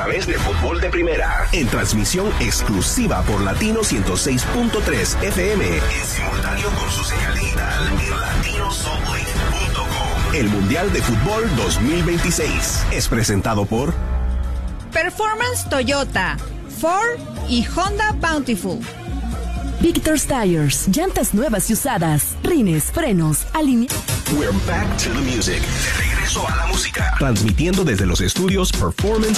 través de Fútbol de Primera, en transmisión exclusiva por Latino 106.3 FM, en simultáneo con su señal digital en latinosolid.com. El Mundial de Fútbol 2026 es presentado por Performance Toyota, Ford y Honda Bountiful. Victor's Tires, llantas nuevas y usadas, rines, frenos, We're back to the music. De regreso a la música. Transmitiendo desde los estudios Performance